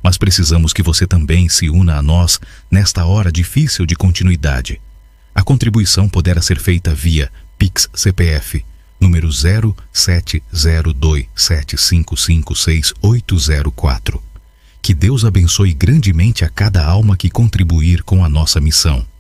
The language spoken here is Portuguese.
mas precisamos que você também se una a nós nesta hora difícil de continuidade. A contribuição poderá ser feita via Pix CPF, número 0702755684. Que Deus abençoe grandemente a cada alma que contribuir com a nossa missão.